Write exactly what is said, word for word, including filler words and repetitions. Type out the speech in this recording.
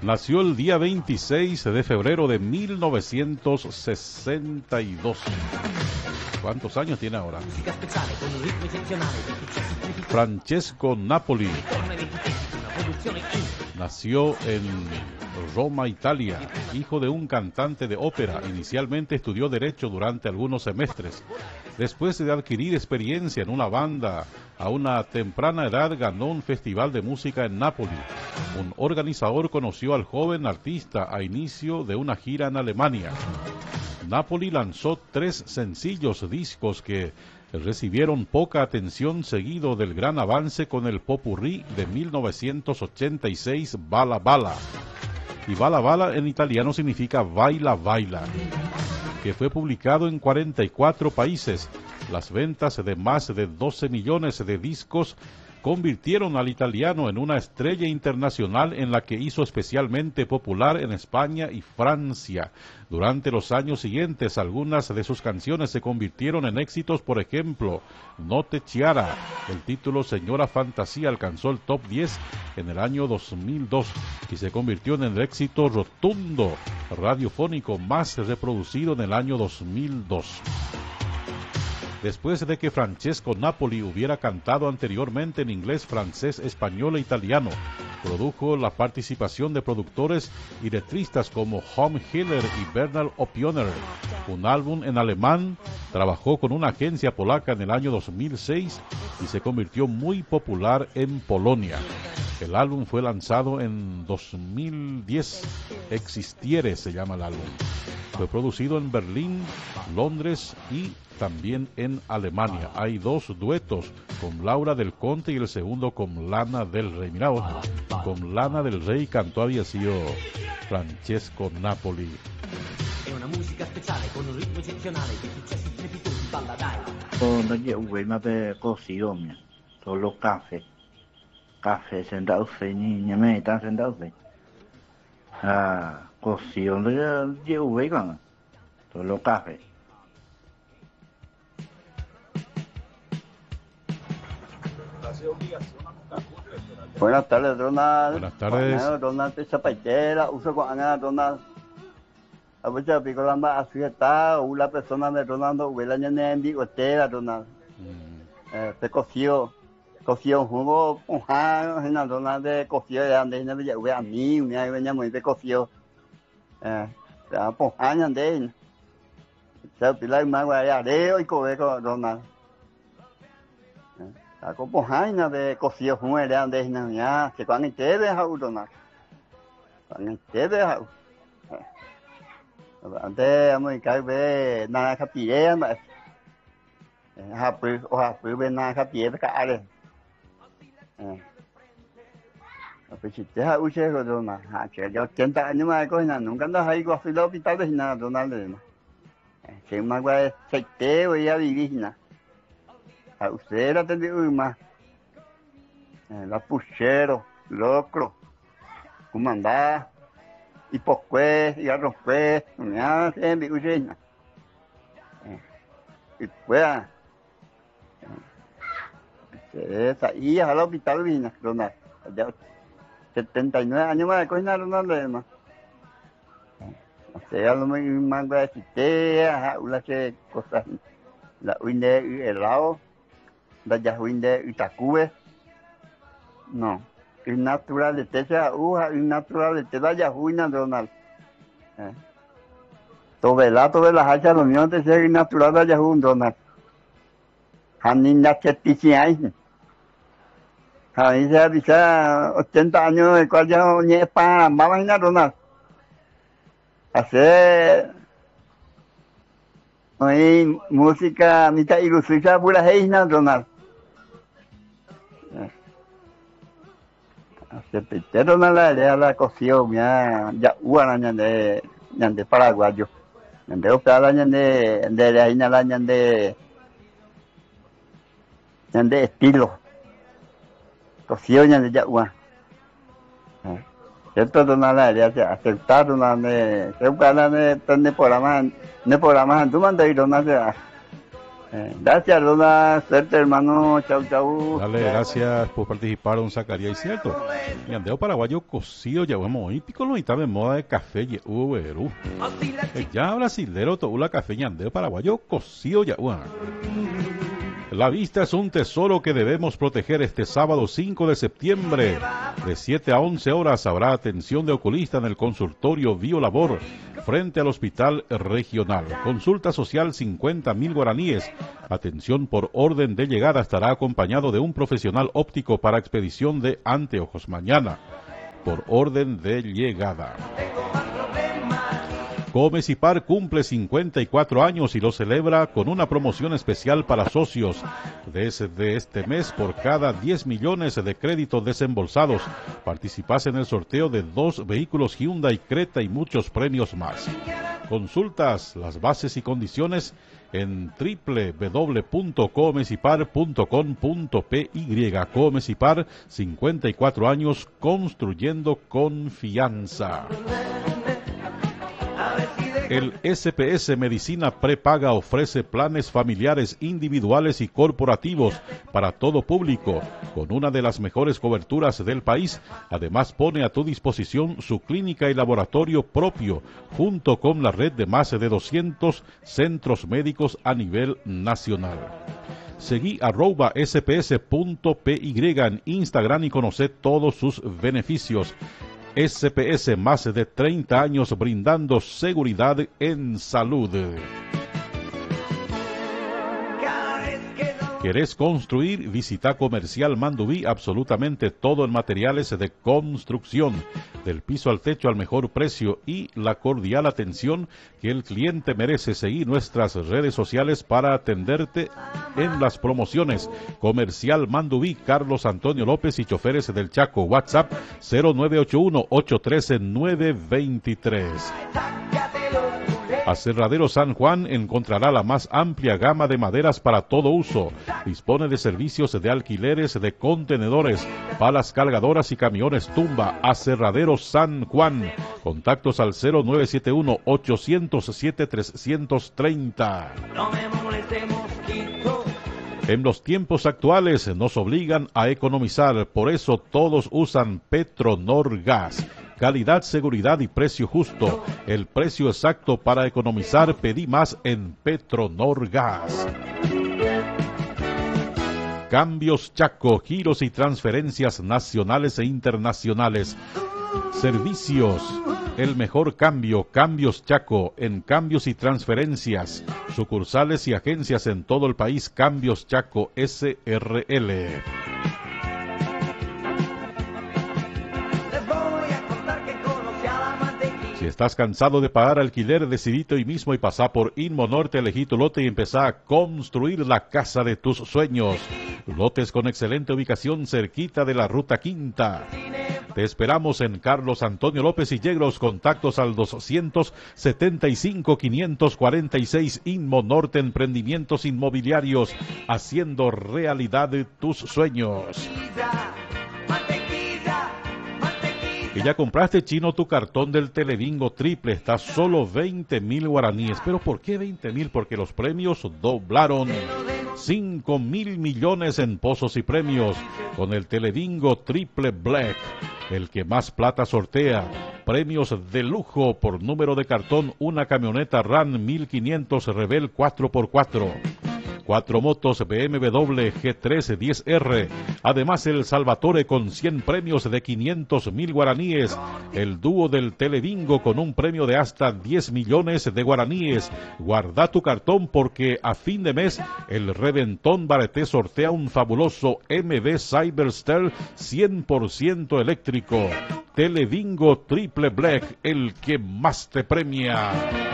Nació el día veintiséis de febrero de mil novecientos sesenta y dos. ¿Cuántos años tiene ahora? Francesco Napoli. Nació en Roma, Italia, hijo de un cantante de ópera. Inicialmente estudió Derecho durante algunos semestres. Después de adquirir experiencia en una banda, a una temprana edad ganó un festival de música en Nápoli. Un organizador conoció al joven artista a inicio de una gira en Alemania. Napoli lanzó tres sencillos discos que recibieron poca atención, seguido del gran avance con el popurrí de mil novecientos ochenta y seis, Bala Bala. Y Bala Bala en italiano significa Baila Baila, que fue publicado en cuarenta y cuatro países. Las ventas de más de doce millones de discos convirtieron al italiano en una estrella internacional, en la que hizo especialmente popular en España y Francia. Durante los años siguientes, algunas de sus canciones se convirtieron en éxitos. Por ejemplo, Notte Chiara, el título Señora Fantasía, alcanzó el top diez en el año dos mil dos y se convirtió en el éxito rotundo radiofónico más reproducido en el año dos mil dos. Después de que Francesco Napoli hubiera cantado anteriormente en inglés, francés, español e italiano, produjo la participación de productores y letristas como Hom Hiller y Bernard Opioner. Un álbum en alemán, trabajó con una agencia polaca en el año dos mil seis y se convirtió muy popular en Polonia. El álbum fue lanzado en dos mil diez, Existiere se llama el álbum. Fue producido en Berlín, Londres y también en Alemania. Hay dos duetos, con Laura del Conte y el segundo con Lana del Rey. Mirá vos, con Lana del Rey cantó, había sido Francesco Napoli. Con nó nhiều với mà về cô xí rồi nhỉ, solo café, café sentado fe ni ni me está sentado fe. Ah, cô xí rồi nó nhiều với con, solo café. Buenas tardes, Ronald. Buenas tardes. Bueno, Ronald, te zapatera, uso con Ana, Ronald. A veces pico la más así o la persona de Ronald, o la niña en vivo, Ronald. Eh, te coció, coció un jugo, un jano, en la Ronald de coció, de donde no veía, ve a mí, me venía muy de coció. Eh, te ha ponjado de se pila más guayareo y cobe con Ronald. A copo haina de coció muere antes na ya que cuando te ve a uno cuando te ve a antes amo y cae ve na capilla ma ha pu o ha pu ve na capilla ka ale eh a pe si te ha uche ro do na ha che yo ochenta años más ko na nunca anda ahí go al hospital de na do na le que más guay se te voy a vivir na a usted la tendría más la puchero, locro, comandá, y poscué, y arroz-cué, me hace mi usina. Y pues, esa hija al hospital vino, Ronald, de setenta y nueve años más de cocinar, Ronald, más. O sea, lo más de citea, una serie de cosas, la huinde y helado, la ya huinde y tacube. No, es natural de techa uja, es natural de techa ya huina Ronald. Eh. Tobela, tobela hacha lo mío te ser natural de ya hun Ronald. Hanin na chetici ahí. Ahí se avisa ochenta años de cual ya ni pa, vamos a Ronald. Hacer hoy música mitad ilustrada pura heina Ronald. Pero no la idea la coció ya ya una ñande ñande paraguayo ñande opera ñande de la ina la ñande ñande estilo coció ñande ya una esto no la idea se aceptar una de se para de tener programa de programa tú mandas ir una Eh, gracias, Luna. Suerte, hermano. Chau, chau. Dale, gracias por participar, don Zacarías. Y cierto, mi andeo paraguayo cocido ya vamos y pico lo de moda de café y uberú. Ya brasilero todo la café y andeo paraguayo cocido ya bueno. La vista es un tesoro que debemos proteger. Este sábado cinco de septiembre, de siete a once horas, habrá atención de oculista en el consultorio Biolabor, frente al Hospital Regional. Consulta social cincuenta mil guaraníes. Atención por orden de llegada. Estará acompañado de un profesional óptico para expedición de anteojos mañana. Por orden de llegada. Comecipar cumple cincuenta y cuatro años y lo celebra con una promoción especial para socios. Desde este mes, por cada diez millones de créditos desembolsados, participás en el sorteo de dos vehículos Hyundai Creta y muchos premios más. Consultas las bases y condiciones en doble u doble u doble u punto comecipar punto com punto p y. Comecipar, cincuenta y cuatro años construyendo confianza. El S P S Medicina Prepaga ofrece planes familiares individuales y corporativos para todo público, con una de las mejores coberturas del país. Además pone a tu disposición su clínica y laboratorio propio, junto con la red de más de doscientos centros médicos a nivel nacional. Seguí arroba sps punto py en Instagram y conoce todos sus beneficios. S P S, más de treinta años brindando seguridad en salud. ¿Querés construir? Visita Comercial Mandubí, absolutamente todo en materiales de construcción, del piso al techo al mejor precio y la cordial atención que el cliente merece. Seguir nuestras redes sociales para atenderte en las promociones. Comercial Mandubí, Carlos Antonio López y Choferes del Chaco. WhatsApp cero nueve ocho uno, ocho uno tres, nueve dos tres. Aserradero San Juan encontrará la más amplia gama de maderas para todo uso. Dispone de servicios de alquileres de contenedores, palas cargadoras y camiones tumba. Aserradero San Juan. Contactos al cero nueve siete uno, ocho cero cero, siete tres tres cero. No me molestemos, en los tiempos actuales nos obligan a economizar, por eso todos usan Petronor Gas. Calidad, seguridad y precio justo. El precio exacto para economizar. Pedí más en Petronor Gas. Cambios Chaco, giros y transferencias nacionales e internacionales. Servicios, el mejor cambio, Cambios Chaco, en cambios y transferencias. Sucursales y agencias en todo el país. Cambios Chaco S R L. Si estás cansado de pagar alquiler, decidite hoy mismo y pasá por Inmo Norte, elegí tu lote y empezá a construir la casa de tus sueños. Lotes con excelente ubicación cerquita de la Ruta Quinta. Te esperamos en Carlos Antonio López y Yegros. Contactos al doscientos setenta y cinco, quinientos cuarenta y seis. Inmo Norte, emprendimientos inmobiliarios, haciendo realidad tus sueños. Que ya compraste, chino, tu cartón del Telebingo triple, está solo veinte mil guaraníes. ¿Pero por qué veinte mil? Porque los premios doblaron. cinco mil millones en pozos y premios con el Telebingo triple Black, el que más plata sortea. Premios de lujo por número de cartón, una camioneta RAM mil quinientos Rebel cuatro por cuatro. Cuatro motos B M W G tres diez R. Además el Salvatore con cien premios de quinientos mil guaraníes. El dúo del Telebingo con un premio de hasta diez millones de guaraníes. Guarda tu cartón porque a fin de mes el Reventón Bareté sortea un fabuloso M V Cyberster cien por ciento eléctrico. Telebingo Triple Black, el que más te premia.